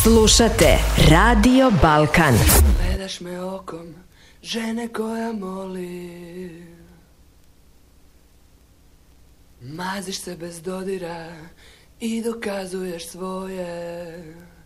Slušate Radio Balkan. Gledaš me okom žene koja moli, maziš se bez dodira i dokazuješ svoje.